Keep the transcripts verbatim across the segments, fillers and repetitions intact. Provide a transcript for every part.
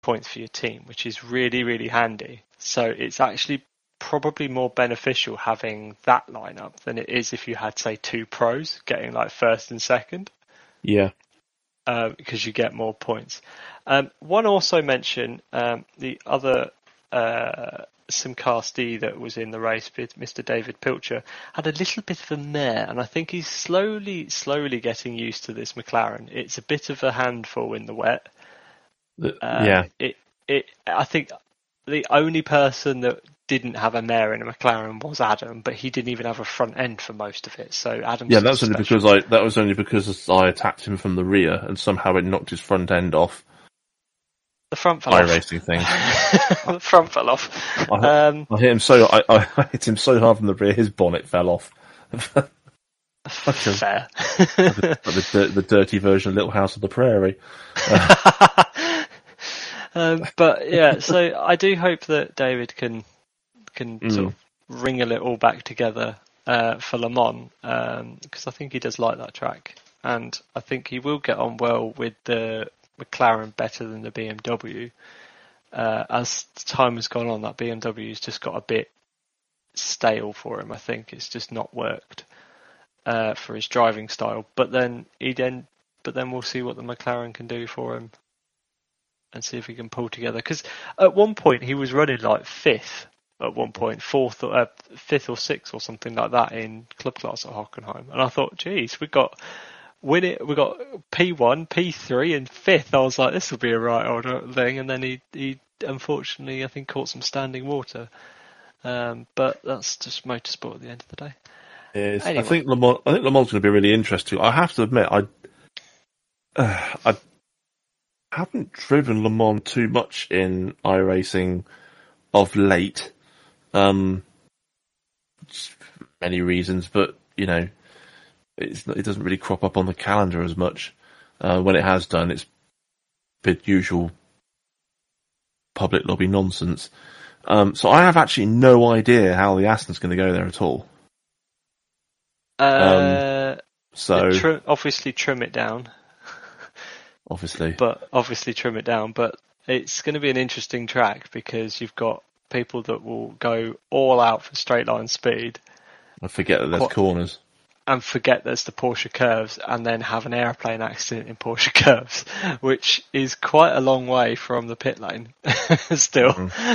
points for your team, which is really, really handy. So it's actually probably more beneficial having that lineup than it is if you had, say, two pros getting like first and second. Yeah. Uh, because you get more points. Um, one also mentioned um, the other uh, Simcastee that was in the race, Mister David Pilcher, had a little bit of a mare, and I think he's slowly, slowly getting used to this McLaren. It's a bit of a handful in the wet. The, Uh, yeah. It, it. I think the only person that didn't have a mare in a McLaren was Adam, but he didn't even have a front end for most of it. So Adam's Yeah, that's only special. because I that was only because I attacked him from the rear and somehow it knocked his front end off. The front fell off. iRacing thing. The front fell off. I, Um, I hit him so I, I hit him so hard from the rear, his bonnet fell off. Fair. the, the, the dirty version of Little House on the Prairie. Uh. um, but yeah, so I do hope that David can can mm. sort of wring it all back together uh, for Le Mans, because um, I think he does like that track, and I think he will get on well with the McLaren better than the B M W. Uh, as time has gone on, that B M W's just got a bit stale for him. I think it's just not worked uh, for his driving style. But then he then, but then we'll see what the McLaren can do for him, and see if he can pull together. Because at one point he was running like fifth. At one point, fourth or uh, fifth or sixth or something like that in club class at Hockenheim, and I thought, geez, we got win it. We got P one, P three, and fifth. I was like, this will be a right old thing. And then he, he unfortunately, I think, caught some standing water. Um, but that's just motorsport at the end of the day. Yes, anyway. I think Le Mans. I think Le Mans is going to be really interesting. I have to admit, I uh, I haven't driven Le Mans too much in iRacing of late. Um, many reasons, but you know. It's, it doesn't really crop up on the calendar as much. Uh, when it has done, it's been usual public lobby nonsense. Um, so I have actually no idea how the Aston's going to go there at all. Uh, um, so tr- obviously trim it down. obviously, but obviously trim it down. But it's going to be an interesting track because you've got people that will go all out for straight line speed. I forget that there's Qu- corners. And forget there's the Porsche curves, and then have an airplane accident in Porsche curves, which is quite a long way from the pit lane. Still, mm-hmm.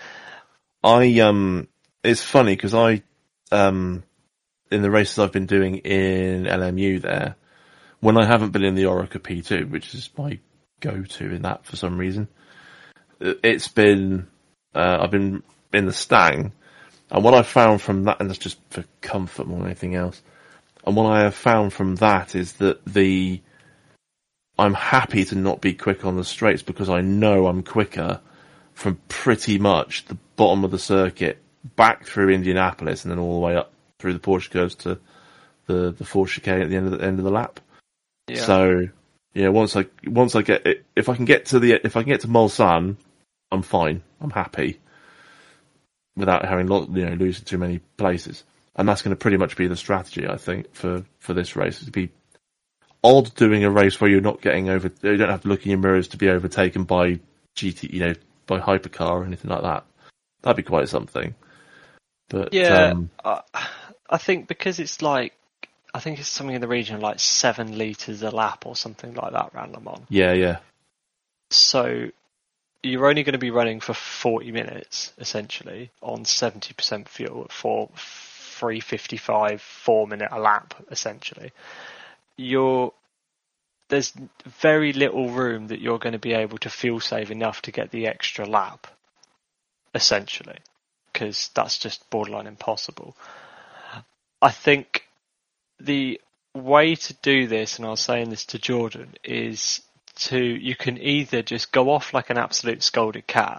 I um, it's funny because I um, in the races I've been doing in L M U there, when I haven't been in the Oreca P two, which is my go-to in that for some reason, it's been uh, I've been in the Stang, and what I found from that, and that's just for comfort more than anything else. And what I have found from that is that the I'm happy to not be quick on the straights because I know I'm quicker from pretty much the bottom of the circuit back through Indianapolis and then all the way up through the Porsche curves to the the fourth chicane at the end of the end of the lap. yeah. So yeah, once I once I get it, if I can get to the if I can get to Mulsanne, I'm fine. I'm happy without having you know losing too many places. And that's going to pretty much be the strategy, I think, for, for this race. It'd be odd doing a race where you're not getting over, you don't have to look in your mirrors to be overtaken by G T, you know, by hypercar or anything like that. That'd be quite something. But yeah, um, uh, I think because it's like, I think it's something in the region of like seven litres a lap or something like that around Le Mans. Yeah, yeah. So you're only going to be running for forty minutes, essentially, on seventy percent fuel at four. three fifty-five, four minute a lap, essentially. You're there's very little room that you're going to be able to fuel save enough to get the extra lap, essentially, because that's just borderline impossible. I think the way to do this, and I was saying this to Jordan, is to you can either just go off like an absolute scolded cat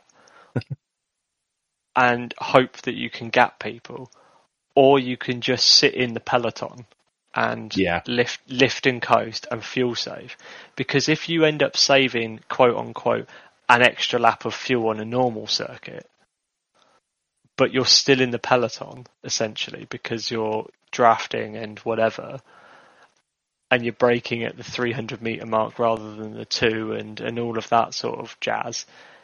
and hope that you can gap people, or you can just sit in the peloton and yeah. lift, lift and coast and fuel save. Because if you end up saving, quote unquote, an extra lap of fuel on a normal circuit, but you're still in the peloton, essentially, because you're drafting and whatever, and you're braking at the three hundred meter mark rather than the two, and and all of that sort of jazz.